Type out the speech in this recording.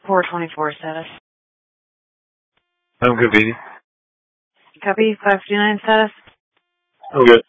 424 status. I'm good, baby. Copy, 559 status. I'm good.